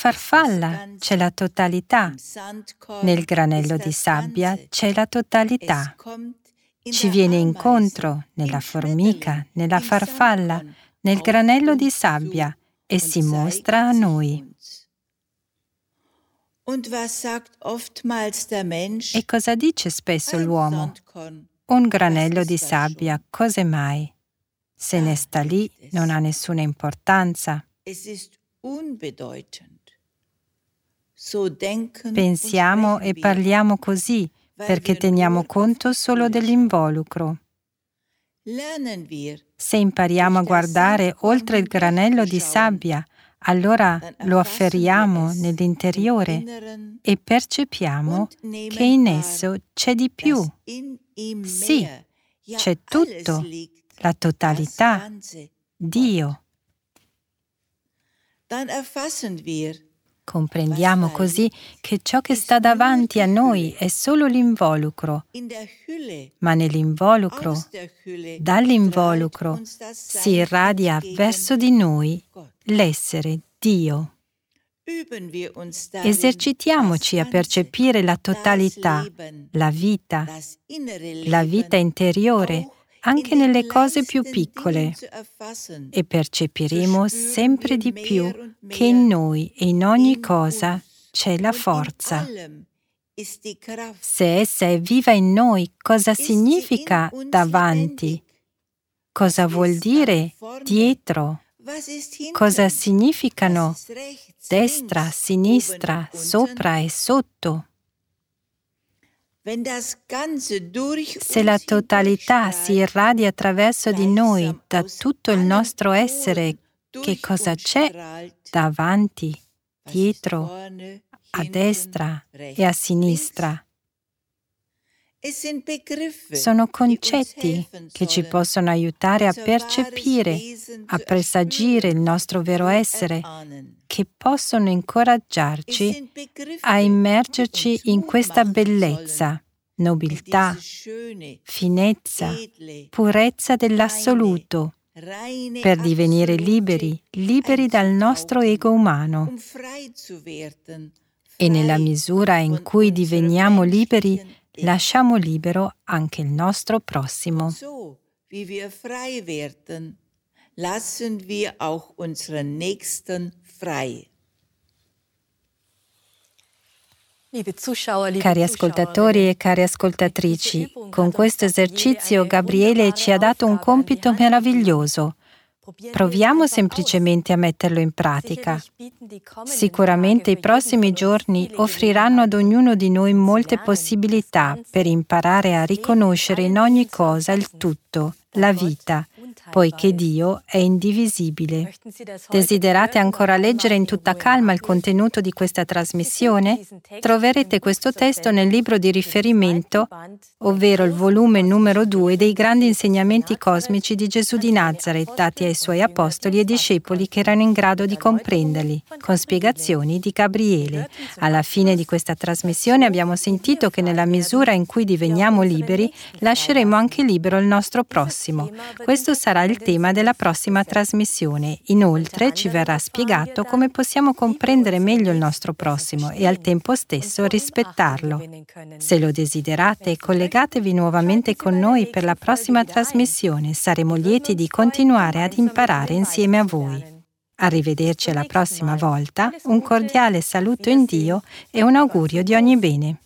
farfalla c'è la totalità. Nel granello di sabbia c'è la totalità. Ci viene incontro nella formica, nella farfalla, nel granello di sabbia e si mostra a noi. E cosa dice spesso l'uomo? Un granello di sabbia, cos'è mai? Se ne sta lì, non ha nessuna importanza. Pensiamo e parliamo così perché teniamo conto solo dell'involucro. Se impariamo a guardare oltre il granello di sabbia, allora lo afferriamo nell'interiore e percepiamo che in esso c'è di più. Sì, c'è tutto, la totalità, Dio. Comprendiamo così che ciò che sta davanti a noi è solo l'involucro, ma nell'involucro, dall'involucro, si irradia verso di noi l'essere Dio. Esercitiamoci a percepire la totalità, la vita interiore, anche nelle cose più piccole, e percepiremo sempre di più che in noi e in ogni cosa c'è la forza. Se essa è viva in noi, cosa significa davanti? Cosa vuol dire dietro? Cosa significano destra, sinistra, sopra e sotto? Se la totalità si irradia attraverso di noi, da tutto il nostro essere, che cosa c'è davanti, dietro, a destra e a sinistra? Sono concetti che ci possono aiutare a percepire, a presagire il nostro vero essere, che possono incoraggiarci a immergerci in questa bellezza, nobiltà, finezza, purezza dell'assoluto, per divenire liberi dal nostro ego umano. E nella misura in cui diveniamo liberi, lasciamo libero anche il nostro prossimo. Wie wir frei werden, lassen wir auch unseren Nächsten frei. Cari ascoltatori e cari ascoltatrici, con questo esercizio Gabriele ci ha dato un compito meraviglioso. Proviamo semplicemente a metterlo in pratica. Sicuramente i prossimi giorni offriranno ad ognuno di noi molte possibilità per imparare a riconoscere in ogni cosa il tutto, la vita, poiché Dio è indivisibile. Desiderate ancora leggere in tutta calma il contenuto di questa trasmissione? Troverete questo testo nel libro di riferimento, ovvero il volume numero 2 dei grandi insegnamenti cosmici di Gesù di Nazaret, dati ai suoi apostoli e discepoli che erano in grado di comprenderli, con spiegazioni di Gabriele. Alla fine di questa trasmissione abbiamo sentito che nella misura in cui diveniamo liberi, lasceremo anche libero il nostro prossimo. Questo sarà il tema della prossima trasmissione. Inoltre ci verrà spiegato come possiamo comprendere meglio il nostro prossimo e al tempo stesso rispettarlo. Se lo desiderate, collegatevi nuovamente con noi per la prossima trasmissione. Saremo lieti di continuare ad imparare insieme a voi. Arrivederci alla prossima volta, un cordiale saluto in Dio e un augurio di ogni bene.